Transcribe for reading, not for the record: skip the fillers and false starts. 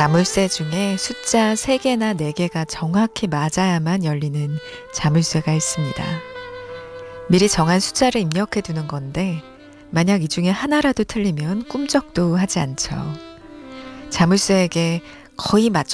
자물쇠 중에 숫자 3개나 4개가 정확히 맞아야만 열리는 자물쇠가 있습니다. 미리 정한 숫자를 입력해 두는 건데 만약 이 중에 하나라도 틀리면 꿈쩍도 하지 않죠. 자물쇠에게 거의